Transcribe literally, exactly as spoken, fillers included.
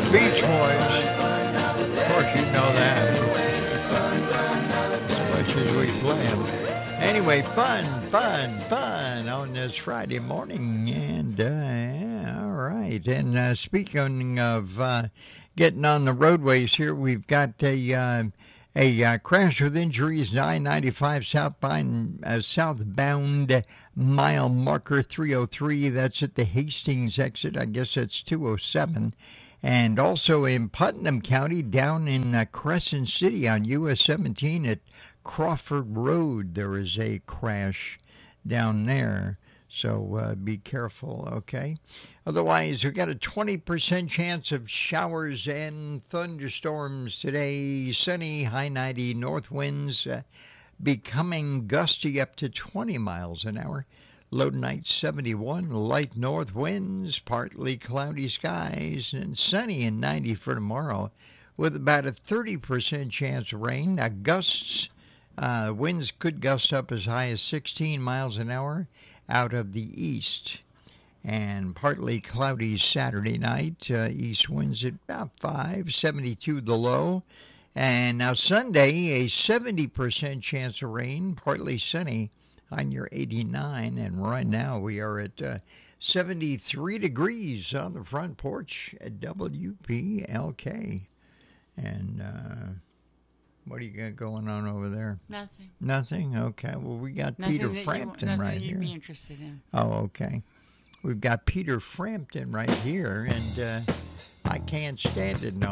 Beach Boys. Of course, you know that. As much as we play them. Anyway, fun, fun, fun on this Friday morning. And, uh, yeah, all right. And uh, speaking of uh, getting on the roadways here, we've got a... Uh, A uh, crash with injuries, I ninety-five southbound, uh, southbound mile marker three oh three. That's at the Hastings exit. I guess that's two oh seven. And also in Putnam County, down in uh, Crescent City on U S seventeen at Crawford Road, there is a crash down there. So uh, be careful, okay? Otherwise, we've got a twenty percent chance of showers and thunderstorms today. Sunny, high ninety, north winds uh, becoming gusty up to twenty miles an hour. Low tonight seventy-one, light north winds, partly cloudy skies, and sunny and ninety for tomorrow with about a thirty percent chance of rain. Now, gusts, uh, winds could gust up as high as sixteen miles an hour out of the east. And partly cloudy Saturday night. Uh, east winds at about five, seventy-two the low. And now Sunday, a seventy percent chance of rain, partly sunny on your eighty-nine. And right now we are at uh, seventy-three degrees on the front porch at W P L K. And uh, what do you got going on over there? Nothing. Nothing? Okay. Well, we got Nothing Peter that Frampton you, right nothing here. you'd be interested in. Oh, okay. We've got Peter Frampton right here, and uh, I can't stand it no